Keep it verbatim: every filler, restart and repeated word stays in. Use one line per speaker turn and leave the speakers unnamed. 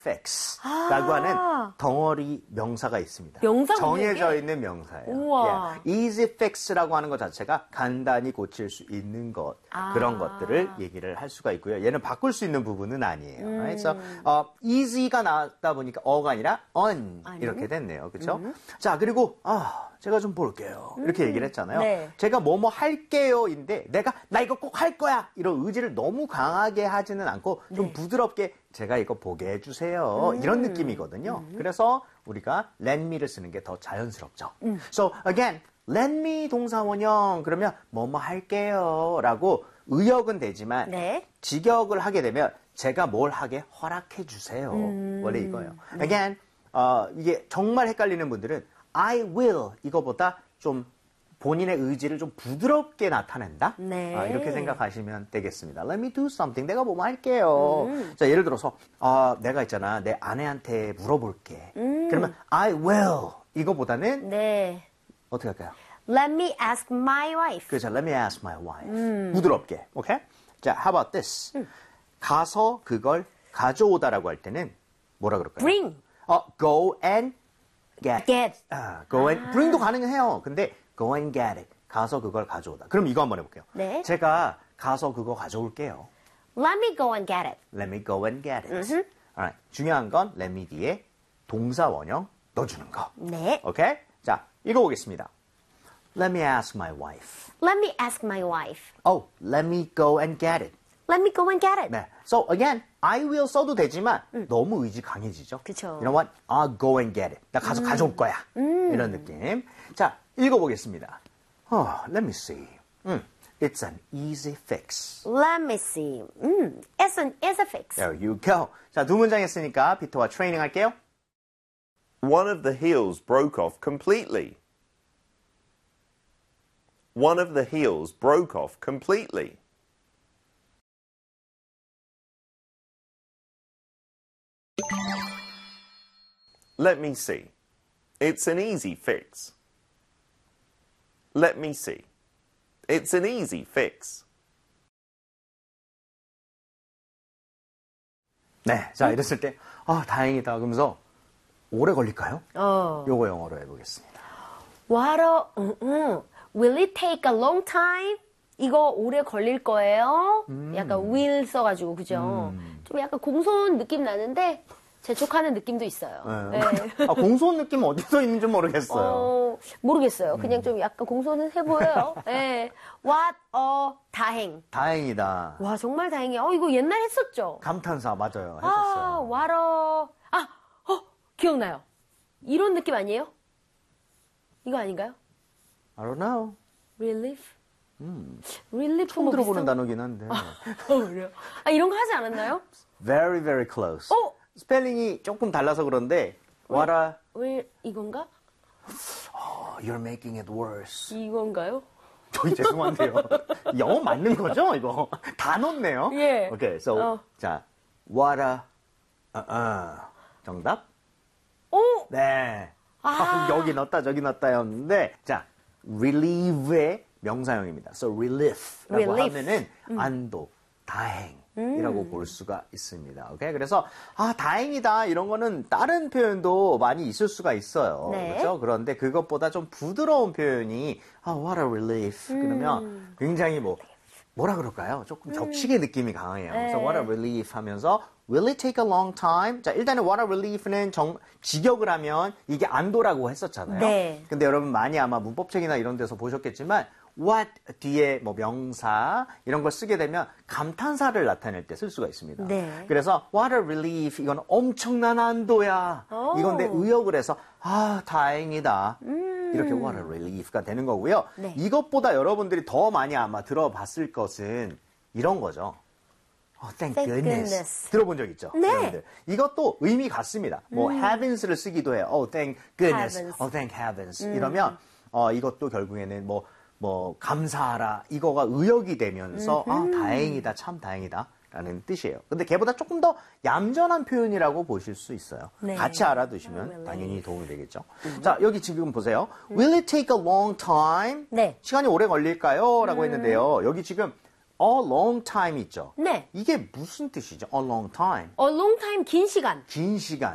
fix라고
아.
하는 덩어리 명사가 있습니다.
명사
정해져
구역에?
있는 명사예요.
우와.
Yeah. easy fix라고 하는 것 자체가 간단히 고칠 수 있는 것,
아.
그런 것들을 얘기를 할 수가 있고요. 얘는 바꿀 수 있는 부분은 아니에요.
음.
그래서 어, easy가 나왔다 보니까 어가 아니라 on
아니?
이렇게 됐네요. 그렇죠?
음.
자, 그리고 아, 제가 좀 볼게요. 이렇게
음.
얘기를 했잖아요.
네.
제가 뭐뭐 할게요인데 내가 나 이거 꼭 할 거야 이런 의지를 너무 강하게 하지는 않고 좀
네.
부드럽게 제가 이거 보게 해주세요.
음.
이런 느낌이거든요.
음.
그래서 우리가 let me를 쓰는 게 더 자연스럽죠.
음.
So again, let me 동사원형 그러면 뭐뭐 할게요 라고 의역은 되지만
네.
직역을 하게 되면 제가 뭘 하게 허락해 주세요.
음.
원래 이거예요.
네.
Again, 어, 이게 정말 헷갈리는 분들은 I will 이거보다 좀 본인의 의지를 좀 부드럽게 나타낸다?
네.
아, 이렇게 생각하시면 되겠습니다. Let me do something. 내가 뭐뭐 할게요.
음.
자, 예를 들어서 아, 내가 있잖아. 내 아내한테 물어볼게.
음.
그러면 I will 이거보다는
네.
어떻게 할까요?
Let me ask my wife.
그렇죠. Let me ask my wife.
음.
부드럽게. 오케이? 자, how about this?
음.
가서 그걸 가져오다라고 할 때는 뭐라 그럴까요?
Bring.
어, go and get.
Get.
아, go and
아.
bring도 가능해요. 근데 go and get it. 가서 그걸 가져오다. 그럼 이거 한번 해볼게요.
네.
제가 가서 그거 가져올게요.
Let me go and get it.
Let me go and get it.
음흠.
Alright. 중요한 건 let me 뒤에 동사 원형 넣어주는 거.
네.
오케이? 자, 읽어보겠습니다. Let me ask my wife.
Let me ask my wife.
Oh, let me go and get it.
Let me go and get it.
네. So again, I will 써도 되지만 너무 의지 강해지죠.
그쵸.
You know what? I'll go and get it. 나 가서 가져올 거야. 이런 느낌. 자, 읽어보겠습니다. Oh, let me see. 음, it's an easy fix.
Let me see. 음, it's an easy fix.
There you go. 자, 두 문장 했으니까 비토와 트레이닝 할게요.
One of the heels broke off completely. One of the heels broke off completely. Let me see. It's an easy fix. Let me see. It's an easy fix.
네, 자 이랬을 때 아, 다행이다. 그러면서 오래 걸릴까요?
어.
요거 영어로 해보겠습니다.
What a, 음, 음. Will it take a long time? 이거 오래 걸릴 거예요?
음.
약간 will 써가지고, 그죠? 좀 약간 공손 느낌 나는데, 재촉하는 느낌도 있어요.
네.
네.
아, 공손 느낌 어디서 있는지 모르겠어요.
어, 모르겠어요.
음.
그냥 좀 약간 공손은 해 보여요. 네. What a 다행.
다행이다.
와, 정말 다행이야. 어, 이거 옛날 했었죠?
감탄사 맞아요.
아,
했었어요.
what a, 아, 어, 기억나요. 이런 느낌 아니에요? 이거 아닌가요?
I don't know.
Relief?
음.
Relief
처음
뭐
들어보는
비슷한-
단어긴 한데.
어, 그래요? 아, 이런 거 하지 않았나요?
Very, very close.
어?
스펠링이 조금 달라서 그런데 what a,
왜 이건가?
oh, you're making it worse.
이건가요?
저희 죄송한데요. 영어 맞는 거죠? 이거 다 넣었네요.
예.
오케이, so
어.
자, what a, uh, uh. 정답?
오!
네.
아.
여기 넣었다 저기 넣었다였는데 자, relieve의 명사형입니다. So relief라고
Relief.
하면은 안도, 다행이라고 볼 수가 있습니다. 오케이, 그래서 아 다행이다 이런 거는 다른 표현도 많이 있을 수가 있어요.
네.
그렇죠? 그런데 그것보다 좀 부드러운 표현이 아 what a relief 그러면 굉장히 뭐 뭐라 그럴까요? 조금 격식의 느낌이 강해요. 그래서
네.
what a relief 하면서 will it take a long time? 자, 일단은 what a relief는 정, 직역을 하면 이게 안도라고 했었잖아요.
네.
근데 여러분 많이 아마 문법책이나 이런 데서 보셨겠지만 what 뒤에 뭐 명사 이런 걸 쓰게 되면 감탄사를 나타낼 때 쓸 수가 있습니다.
네.
그래서 what a relief 이건 엄청난 안도야.
오.
이건데 의역을 해서 아 다행이다. 이렇게 what a relief가 되는 거고요.
네.
이것보다 여러분들이 더 많이 아마 들어봤을 것은 이런 거죠. 어, thank,
Thank
goodness.
goodness.
들어본 적 있죠?
네.
여러분들. 이것도 의미 같습니다. 뭐 heavens를 쓰기도 해요. Oh, thank goodness.
Heavens.
Oh, thank heavens. 이러면 어, 이것도 결국에는 뭐, 뭐 감사하라. 이거가 의역이 되면서 아, 다행이다. 참 다행이다. 라는 뜻이에요. 근데 걔보다 조금 더 얌전한 표현이라고 보실 수 있어요.
네.
같이 알아두시면
Relief.
당연히 도움이 되겠죠. 자, 여기 지금 보세요. Will it take a long time?
네.
시간이 오래 걸릴까요? 라고 했는데요. 여기 지금 a long time 있죠?
네.
이게 무슨 뜻이죠? a long time.
A long time, 긴 시간.
긴 시간.